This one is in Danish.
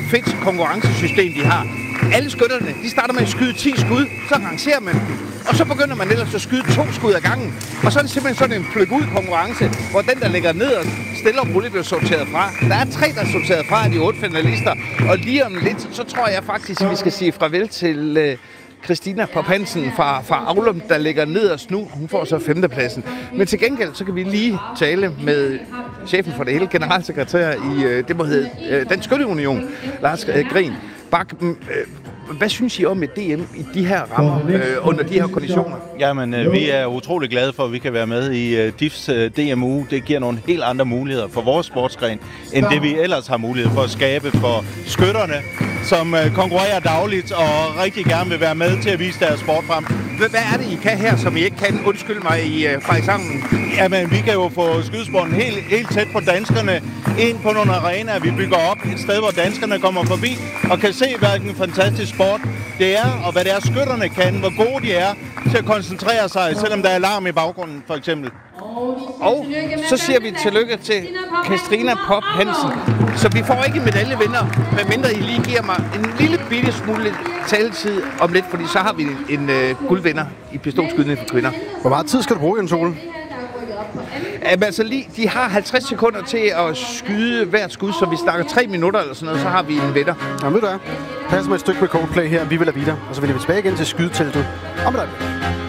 fedt konkurrencesystem, de har. Alle skytterne, de starter med at skyde 10 skud, så rangerer man dem. Og så begynder man ellers at skyde 2 skud ad gangen. Og så er det simpelthen sådan en pløk-ud-konkurrence, hvor den, der ligger ned og stille og roligt, bliver sorteret fra. Der er 3, der er sorteret fra af de 8 finalister. Og lige om lidt, så tror jeg faktisk, at vi skal sige farvel til Christina Pop Hansen fra Aulum, der ligger nederst nu. Hun får så 5. pladsen. Men til gengæld, så kan vi lige tale med chefen for det hele, generalsekretær i det, må hedde Dansk Skytteunion, Lars Grin Bak. Hvad synes I om et DM i de her rammer, under de her konditioner? Jamen, vi er utrolig glade for, at vi kan være med i DIFs DMU. Det giver nogle helt andre muligheder for vores sportsgren, end det vi ellers har mulighed for at skabe for skytterne, som konkurrerer dagligt og rigtig gerne vil være med til at vise deres sport frem. Hvad er det, I kan her, som I ikke kan? Undskyld mig, fra i sangen. Jamen, vi kan jo få skydesporten helt tæt på danskerne ind på nogle arenaer, vi bygger op. Et sted, hvor danskerne kommer forbi og kan se, hvilken fantastisk sport det er, og hvad det er, skytterne kan, hvor gode de er til at koncentrere sig, selvom der er larm i baggrunden, for eksempel. Og så siger vi tillykke til Christina Pop Hansen. Så vi får ikke medaljevinder, medmindre I lige giver mig en lille bitte smule taletid om lidt, fordi så har vi en guldvinder i pistolskydning for kvinder. Hvor meget tid skal du bruge, Jens Ole? Jamen, altså de har 50 sekunder til at skyde hvert skud, så vi snakker 3 minutter eller sådan noget, så har vi en vinder. Jamen, ved du hvad? Pas med et stykke med Coldplay her, vi vil have videre, og så vil vi tilbage igen til skydeteltet om et øjeblik.